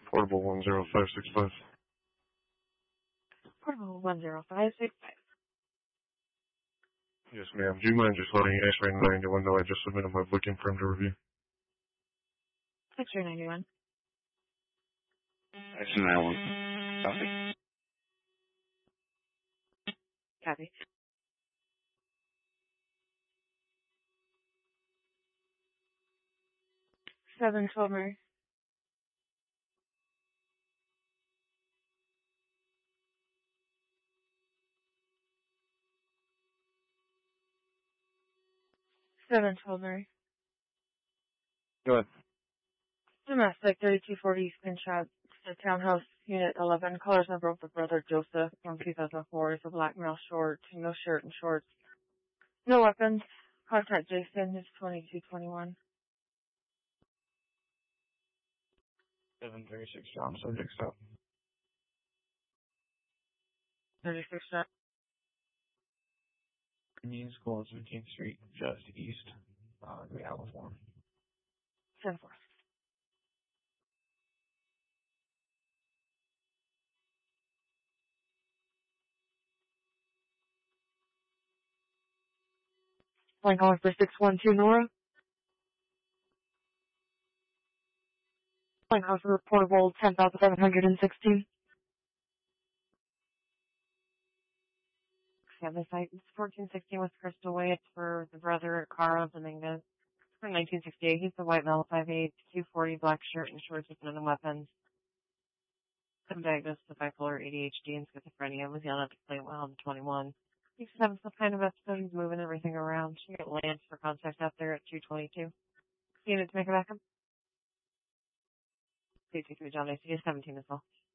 Portable 10565. Portable 10565. Yes, ma'am. Do you mind just letting X-Ray 91 know I just submitted my booking for him to review? X-ray 91. X-ray 91. Copy. Copy. 712 Murray. Go ahead. Domestic 3240 Pinshot, Townhouse Unit 11. Colors number of the brother Joseph from 2004. Is a black male short, no shirt and shorts. No weapons. Contact Jason, is 2221. 736 John, subject stop. 36 shot. Indian School, 17th Street, just east, California. 10-4. Line calling for 612 Nora. Line calling for reportable 10,716. Yeah, the site is 1416 West Crystal Way. It's for the brother Carl Dominguez. From 1968. He's the white male, 5'8", 240, black shirt and shorts with none weapons. Some diagnosed with bipolar ADHD and schizophrenia. Was yelled at to play well in 21. He's having some kind of episodes, moving everything around. You get Lance for contact out there at 222. Unit to make a backup. 223 John, I see 17 as well.